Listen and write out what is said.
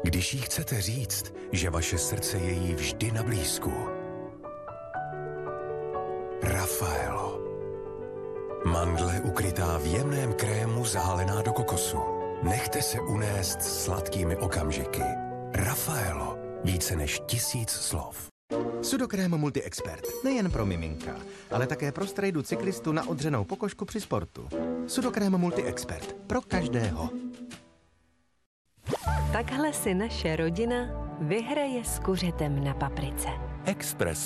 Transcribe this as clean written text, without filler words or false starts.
Když jí chcete říct, že vaše srdce je jí vždy na blízku. Raffaello. Mandle ukrytá v jemném krému zahalená do kokosu. Nechte se unést sladkými okamžiky. Raffaello. Více než 1000 slov. Sudokrém Multi-Expert. Nejen pro miminka, ale také pro strejdu cyklistu na odřenou pokožku při sportu. Sudokrém Multi-Expert. Pro každého. Takhle si naše rodina vyhraje s kuřetem na paprice. Express